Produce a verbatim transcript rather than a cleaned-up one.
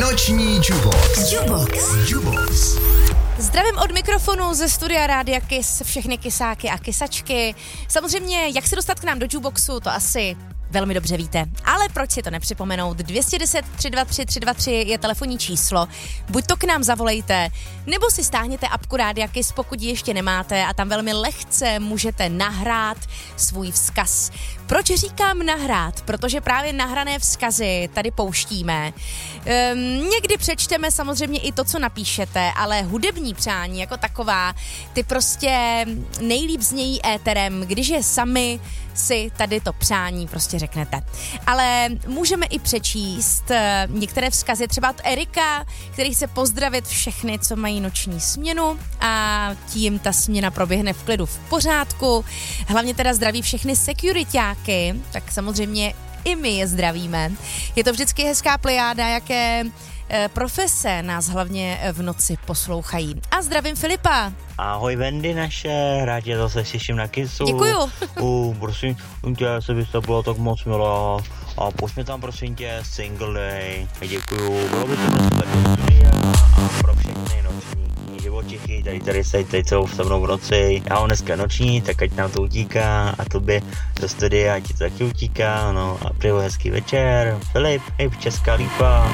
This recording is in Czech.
Noční Jubox. Jubox. Jubox. Zdravím od mikrofonu ze studia Rádia Kiss všechny kysáky a kysačky. Samozřejmě, jak se dostat k nám do Juboxu, to asi velmi dobře víte. Ale proč si to nepřipomenout? dvě stě deset, tři dva tři, tři dva tři je telefonní číslo. Buď to k nám zavolejte, nebo si stáhněte apku Rádia Kiss, pokud ji ještě nemáte, a tam velmi lehce můžete nahrát svůj vzkaz. Proč říkám nahrát? Protože právě nahrané vzkazy tady pouštíme. Ehm, někdy přečteme samozřejmě i to, co napíšete, ale hudební přání jako taková, ty prostě nejlíp znějí éterem, když je sami si tady to přání prostě řeknete. Ale můžeme i přečíst některé vzkazy, třeba od Erika, který chce pozdravit všechny, co mají noční směnu, a tím ta směna proběhne v klidu, v pořádku. Hlavně teda zdraví všechny securityáky, tak samozřejmě i my je zdravíme. Je to vždycky hezká plejáda, jaké profese nás hlavně v noci poslouchají. A zdravím Filipa. Ahoj Wendy naše, rád tě zase slyším na Kissu. Děkuju. U, prosím tě, se bys to bylo tak moc milá. A pojďme tam prosím tě single day. Děkuju, bylo by to pro tebe do studia a pro všechny noční živočichy, tady tady se teď jsou se mnou v noci. Já mám dneska noční, tak ať nám to utíká a tobě do studia, ať ti to taky utíká, no a přeju hezký večer. Filip, hej, Česká Lípa.